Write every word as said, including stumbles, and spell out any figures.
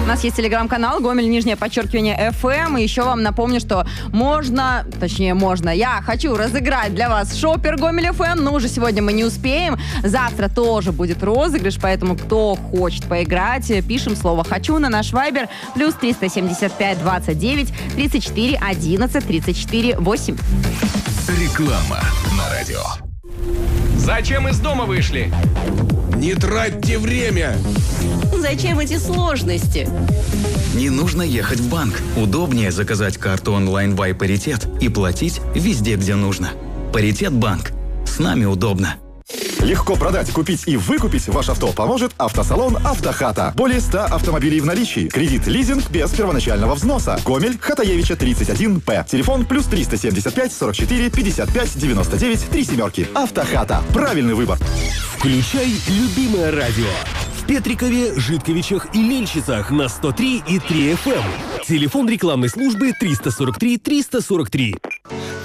У нас есть телеграм-канал Гомель, нижнее подчеркивание, эф эм. И еще вам напомню, что можно, точнее можно, я хочу разыграть для вас шопер Гомель эф эм, но уже сегодня мы не успеем. Завтра тоже будет розыгрыш, поэтому кто хочет поиграть, пишем слово «хочу» на наш вайбер плюс триста семьдесят пять двадцать девять тридцать четыре одиннадцать тридцать четыре восемь. Реклама на радио. Зачем из дома вышли? Не тратьте время! Зачем эти сложности? Не нужно ехать в банк. Удобнее заказать карту онлайн Buy Паритет и платить везде, где нужно. Паритет банк. С нами удобно. Легко продать, купить и выкупить ваше авто поможет автосалон «Автохата». Более ста автомобилей в наличии. Кредит, лизинг без первоначального взноса. Гомель, Хатаевича, тридцать один П. Телефон плюс триста семьдесят пять сорок четыре пятьдесят пять девяносто девять три семерки. «Автохата». Правильный выбор. Включай любимое радио. В Петрикове, Житковичах и Мельчицах на сто три и три эф эм. Телефон рекламной службы триста сорок три триста сорок три.